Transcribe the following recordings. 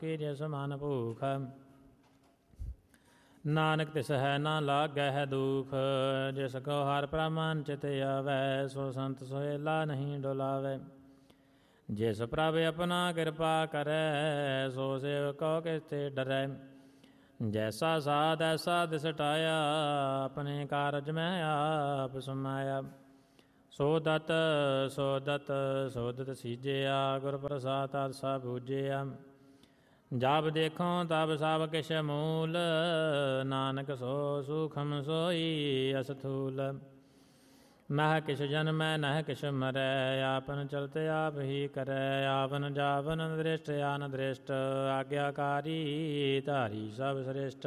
ਕੀ ਜਿਸ ਮਨ ਭੂਖ। ਨਾਨਕ ਤਿਸ ਹੈ ਨਾ ਲਾਗੈ ਹੈ ਦੁਖ। ਜਿਸ ਕੋ ਹਰਿ ਪ੍ਰਮਾਨ ਚਿਤ ਆਵੈ, ਸੋ ਸੰਤ ਸੋਹਿਲਾ ਨਹੀਂ ਡੁਲਾਵੈ। ਜਿਸ ਪ੍ਰਭ ਆਪਣਾ ਕਿਰਪਾ ਕਰੈ, ਸੋ ਸੇਵਕੋ ਕਿਸ ਤੇ ਡਰੈ। ਜੈਸਾ ਸਾਧ ਐਸਾ ਦਿਸ ਟਾਇਆ, ਆਪਣੇ ਕਾਰਜ ਮੈਂ ਆਪ ਸਮਾਇਆ। ਸੋਦਤ ਸੋਦਤ ਸੋਦਤ ਸੀਜਿਆ, ਗੁਰ ਪ੍ਰਸਾਦ ਆਸਾ ਬੂਝਿਆ। ਜਬ ਦੇਖੋ ਤਬ ਸਭ ਕਿਛ ਮੂਲ, ਨਾਨਕ ਸੋ ਸੂਖਮ ਸੋਈ ਅਸਥੂਲ। ਨਹਿ ਕਿਛ ਜਨਮੈ ਨਹਿ ਕਿਛ ਮਰੈ, ਆਪਨ ਚਲਤ ਆਪ ਹੀ ਕਰੈ। ਆਵਨ ਜਾਵਨ ਦ੍ਰਿਸ਼ਟ ਆਨ ਦ੍ਰਿਸ਼ਟ, ਆਗਿਆਕਾਰੀ ਧਾਰੀ ਸਭ ਸ੍ਰਿਸ਼ਟ।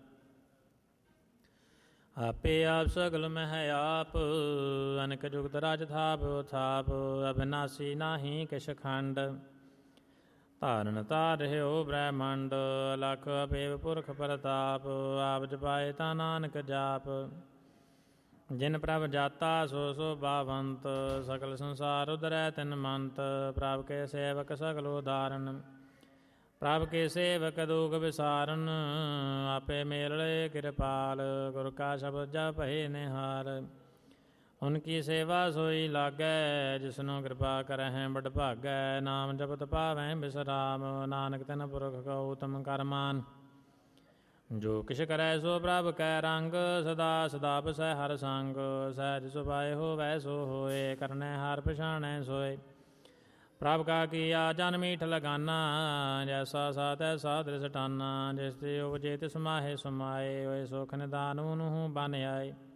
ਆਪੇ ਆਪ ਸਗਲ ਮਹਿ ਆਪ, ਅਨਕ ਜੁਗਤ ਰਾਜ ਥਾਪ ਥਾਪ। ਅਬਿਨਾਸੀ ਨਾਹੀ ਕਿਛ ਖੰਡ, ਧਾਰਨ ਧਾਰਿਓ ਬ੍ਰਹਮੰਡ। ਲਖ ਅਪੇਵ ਪੁਰਖ ਪ੍ਰਤਾਪ, ਆਪ ਜਪਾਏ ਤਾ ਨਾਨਕ ਜਾਪ। ਜਿਨ ਪ੍ਰਭ ਜਾਤਾ ਸੋ ਸੋ ਬਾਵੰਤ, ਸਕਲ ਸੰਸਾਰ ਉਦਰੈ ਤਿਨ ਮੰਤ। ਪ੍ਰਭ ਕੇ ਸੇਵਕ ਸਗਲ ਉਦਾਰਨ, ਪ੍ਰਭ ਕੇ ਸੇਵਕ ਦੁਖ ਵਿਸਾਰਨ। ਆਪੇ ਮੇਲ ਲਏ ਕਿਰਪਾਲ, ਗੁਰ ਕਾ ਸ਼ਬਦ ਜਪਹਿ ਨਿਹਾਲ। ਉਨਕੀ ਸੇਵਾ ਸੋਈ ਲਾਗੈ, ਜਿਸਨੂੰ ਕਿਰਪਾ ਕਰਹਿ ਬੜ ਭਾਗੈ। ਨਾਮ ਜਪਤ ਪਾਵੈ ਬਿਸਰਾਮ, ਨਾਨਕ ਤਿਨ ਪੁਰਖ ਕਉ ਉਤਮ ਕਰਮਾਨ। ਜੋ ਕਿਛ ਕਰੈ ਸੋ ਪ੍ਰਭ ਕੈ ਰੰਗ, ਸਦਾ ਸਦਾ ਬਸੈ ਹਰ ਸੰਗ। ਸਹਿਜ ਸੁਭਾਏ ਹੋਵੈ ਸੋ ਹੋਏ, ਕਰਨੈ ਹਾਰ ਪਛਾਣੈ ਸੋਏ। ਪ੍ਰਭ ਕਾ ਕੀਆ ਜਨ ਮੀਠ ਲਗਾਨਾ, ਜੈਸਾ ਸਾ ਤੈਸਾ ਦ੍ਰਿਸ ਟਾਨਾ। ਜਿਸ ਤੇ ਉਪਜੇ ਤਿਸ ਮਾਹੇ ਸਮਾਏ, ਹੋਏ ਸੁਖ ਨਿਦਾਨ ਊਨੁ ਬਨ ਆਏ।